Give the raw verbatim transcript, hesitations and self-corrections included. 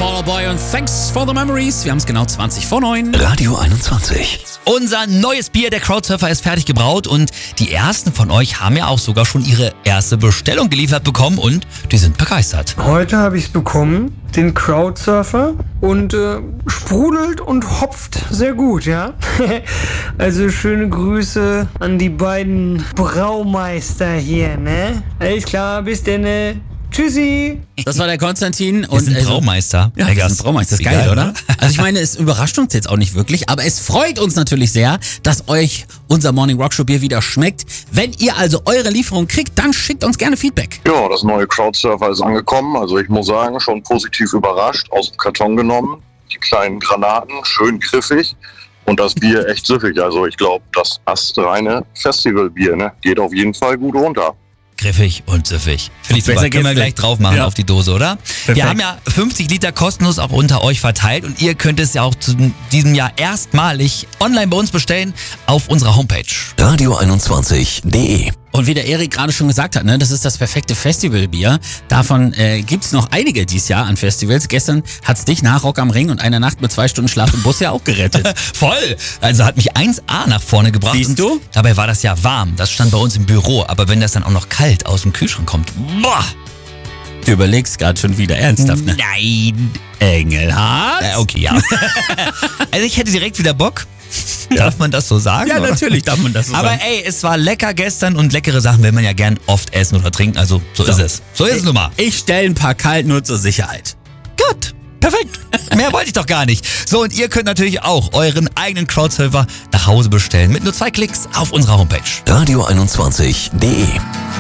Fall Out Boy und Thanks for the Memories. Wir haben es genau zwanzig vor neun. Radio einundzwanzig. Unser neues Bier, der Crowdsurfer, ist fertig gebraut und die ersten von euch haben ja auch sogar schon ihre erste Bestellung geliefert bekommen und die sind begeistert. Heute habe ich es bekommen, den Crowdsurfer, und äh, sprudelt und hopft sehr gut, ja. Also schöne Grüße an die beiden Braumeister hier, ne? Alles klar, bis denn. Tschüssi. Das war der Konstantin. Wir Und sind also, Braumeister. Ja, wir sind Braumeister. Das ist Wie geil, geil, oder? ne? Also ich meine, es überrascht uns jetzt auch nicht wirklich, aber es freut uns natürlich sehr, dass euch unser Morning Rock Show Bier wieder schmeckt. Wenn ihr also eure Lieferung kriegt, dann schickt uns gerne Feedback. Ja, das neue Crowdsurfer ist angekommen. Also ich muss sagen, schon positiv überrascht, aus dem Karton genommen. Die kleinen Granaten, schön griffig. Und das Bier echt süffig. Also ich glaube, das astreine Festivalbier, ne, geht auf jeden Fall gut runter. Griffig und süffig. Finde ich Besser super. Können wir geht's gleich nicht. drauf machen Ja. auf die Dose, oder? Wir haben ja fünfzig Liter kostenlos auch unter euch verteilt und ihr könnt es ja auch zu diesem Jahr erstmalig online bei uns bestellen auf unserer Homepage. Radio einundzwanzig punkt de. Und wie der Erik gerade schon gesagt hat, ne, das ist das perfekte Festivalbier. Davon äh, gibt's noch einige dieses Jahr an Festivals. Gestern hat's dich nach Rock am Ring und einer Nacht mit zwei Stunden Schlaf im Bus ja auch gerettet. Voll! Also hat mich eins A nach vorne gebracht. Siehst und du? Dabei war das ja warm. Das stand bei uns im Büro. Aber wenn das dann auch noch kalt aus dem Kühlschrank kommt, boah! Du überlegst gerade schon wieder ernsthaft, ne? Nein! Engelhardt? Äh, okay, ja. Also ich hätte direkt wieder Bock. Darf man das so sagen? Ja, oder? natürlich darf man das so Aber sagen. ey, es war lecker gestern und leckere Sachen will man ja gern oft essen oder trinken. Also so, ist es. So ist es nun mal. Ich stelle ein paar kalt nur zur Sicherheit. Gut. Perfekt. Mehr wollte ich doch gar nicht. So, und ihr könnt natürlich auch euren eigenen Crowdsurfer nach Hause bestellen. Mit nur zwei Klicks auf unserer Homepage. Radio einundzwanzig punkt de.